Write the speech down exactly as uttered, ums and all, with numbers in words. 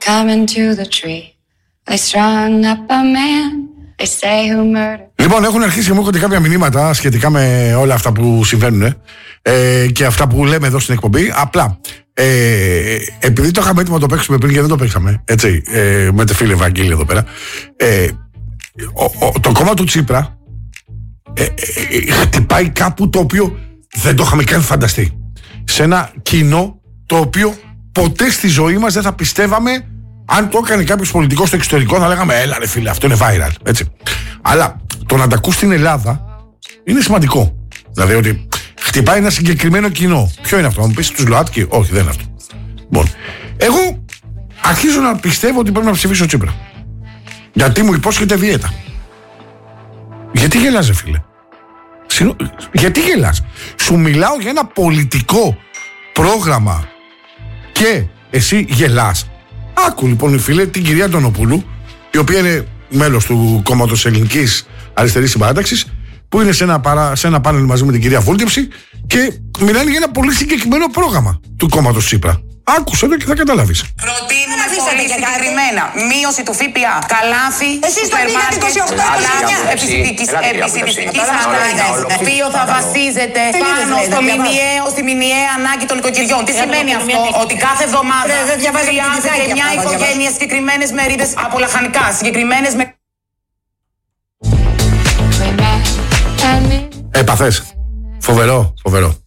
coming to the tree. They strung up a man. They say who murdered. Λοιπόν, έχουν αρχίσει και μου έρχονται κάποια μηνύματα σχετικά με όλα αυτά που συμβαίνουν ε, και αυτά που λέμε εδώ στην εκπομπή. Απλά, ε, επειδή το είχαμε έτοιμο να το παίξουμε πριν και δεν το παίξαμε, έτσι, ε, με τη φίλη Ευαγγέλη εδώ πέρα, ε, ο, ο, το κόμμα του Τσίπρα ε, ε, ε, χτυπάει κάπου το οποίο δεν το είχαμε καν φανταστεί. Σε ένα κοινό το οποίο ποτέ στη ζωή μας δεν θα πιστεύαμε. Αν το έκανε κάποιος πολιτικός στο εξωτερικό, θα λέγαμε έλα ρε φίλε, αυτό είναι viral. Έτσι. Αλλά το να τα ακούς στην Ελλάδα είναι σημαντικό. Δηλαδή ότι χτυπάει ένα συγκεκριμένο κοινό. Ποιο είναι αυτό, να μου πεις τους ΛΟΑΤΚΙ? Όχι, δεν είναι αυτό. Λοιπόν, εγώ αρχίζω να πιστεύω ότι πρέπει να ψηφίσω Τσίπρα. Γιατί μου υπόσχεται διέτα. Γιατί γελάς, ρε φίλε? Συνο... Γιατί γελάς? Σου μιλάω για ένα πολιτικό πρόγραμμα και εσύ γελάς. Άκου λοιπόν η φίλε την κυρία Αντωνοπούλου, η οποία είναι μέλος του κόμματος Ελληνικής Αριστερής Συμπαράταξης, που είναι σε ένα, παρά, σε ένα πάνελ μαζί με την κυρία Βούλτεψη και μιλάνε για ένα πολύ συγκεκριμένο πρόγραμμα του κόμματος Τσίπρα. Άκουσε το και θα καταλάβεις. Προτείνουμε πολύ συγκεκριμένα μείωση του ΦΠΑ, καλάθι, σούπερ μάρκετ, επιστημικής ανάγκης, το οποίο θα βασίζεται πάνω στο μηνιαίο, στη μηνιαία ανάγκη των οικοκυριών. Τι σημαίνει αυτό? Ότι κάθε εβδομάδα χρειάζεται μια οικογένεια συγκεκριμένες μερίδες από λαχανικά, συγκεκριμένες μερίδες. We met and Επαθές. Φοβερό, φοβερό.